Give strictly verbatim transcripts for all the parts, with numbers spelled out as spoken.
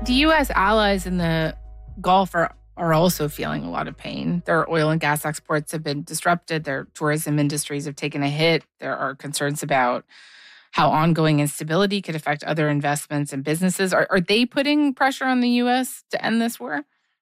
The U S allies in the Gulf are, are also feeling a lot of pain. Their oil and gas exports have been disrupted. Their tourism industries have taken a hit. There are concerns about how ongoing instability could affect other investments and businesses. Are, are they putting pressure on the U S to end this war?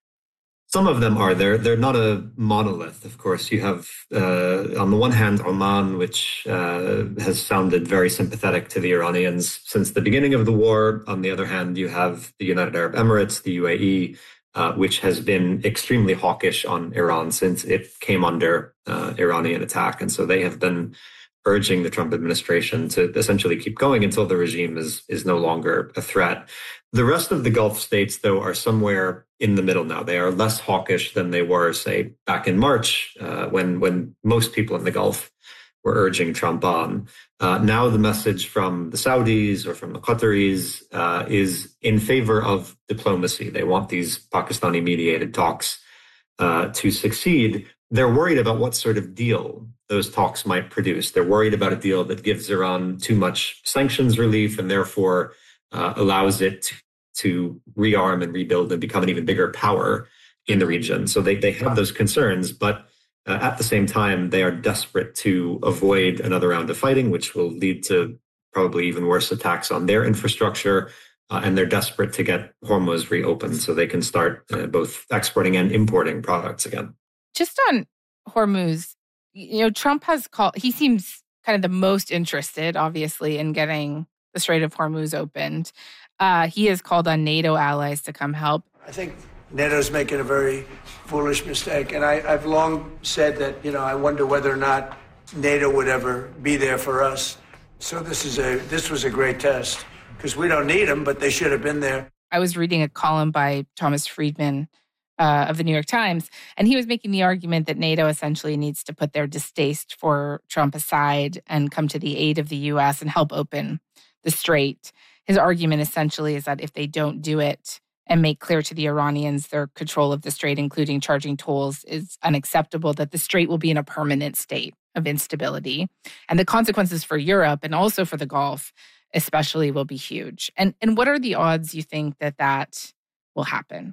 Some of them are. They're, they're not a monolith, of course. You have, uh, on the one hand, Oman, which uh, has sounded very sympathetic to the Iranians since the beginning of the war. On the other hand, you have the United Arab Emirates, the U A E, uh, which has been extremely hawkish on Iran since it came under uh, Iranian attack. And so they have been urging the Trump administration to essentially keep going until the regime is, is no longer a threat. The rest of the Gulf states, though, are somewhere in the middle now. They are less hawkish than they were, say, back in March, uh, when, when most people in the Gulf were urging Trump on. Uh, now the message from the Saudis or from the Qataris uh, is in favor of diplomacy. They want these Pakistani-mediated talks uh, to succeed. They're worried about what sort of deal those talks might produce. They're worried about a deal that gives Iran too much sanctions relief and therefore uh, allows it to, to rearm and rebuild and become an even bigger power in the region. So they, they have those concerns, but uh, at the same time, they are desperate to avoid another round of fighting, which will lead to probably even worse attacks on their infrastructure. Uh, and they're desperate to get Hormuz reopened so they can start uh, both exporting and importing products again. Just on Hormuz, you know, Trump has called, he seems kind of the most interested, obviously, in getting the Strait of Hormuz opened. Uh, he has called on NATO allies to come help. I think NATO's making a very foolish mistake. And I, I've long said that, you know, I wonder whether or not NATO would ever be there for us. So this is a this was a great test because we don't need them, but they should have been there. I was reading a column by Thomas Friedman Uh, of the New York Times, and he was making the argument that NATO essentially needs to put their distaste for Trump aside and come to the aid of the U S and help open the strait. His argument essentially is that if they don't do it and make clear to the Iranians their control of the strait, including charging tolls, is unacceptable, that the strait will be in a permanent state of instability. And the consequences for Europe and also for the Gulf especially will be huge. And, and what are the odds you think that that will happen?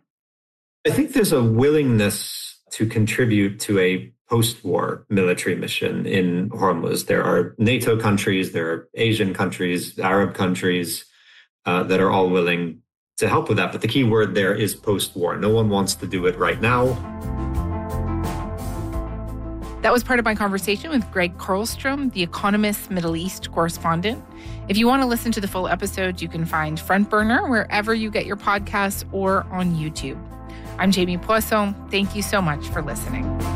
I think there's a willingness to contribute to a post-war military mission in Hormuz. There are NATO countries, there are Asian countries, Arab countries uh, that are all willing to help with that. But the key word there is post-war. No one wants to do it right now. That was part of my conversation with Greg Karlstrom, The Economist's Middle East correspondent. If you want to listen to the full episode, you can find Front Burner wherever you get your podcasts or on YouTube. I'm Jamie Poisson. Thank you so much for listening.